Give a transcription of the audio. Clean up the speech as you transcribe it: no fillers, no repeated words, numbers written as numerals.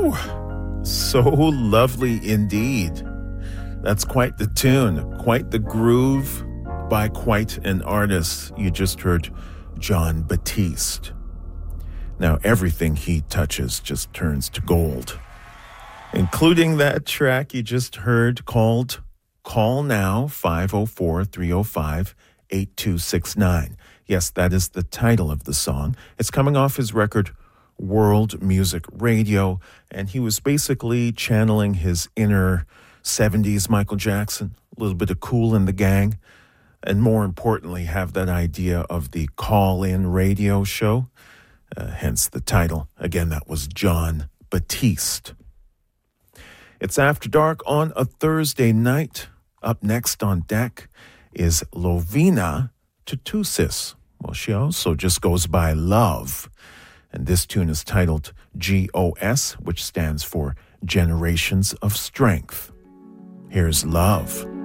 Woo! So lovely indeed. That's quite the tune, quite the groove by quite an artist. You just heard Jon Batiste. Now everything he touches just turns to gold, including that track you just heard called Call Now, 504-305-8269. Yes, that is the title of the song. It's coming off his record, World Music Radio, and he was basically channeling his inner 70s Michael Jackson, a little bit of Kool and the Gang, and more importantly, have that idea of the call-in radio show, hence the title. Again, that was Jon Batiste. It's After Dark on a Thursday night. Up next on deck is Lovina Tutusis. Well, she also just goes by Love. And this tune is titled GOS, which stands for Generations of Strength. Here's Love.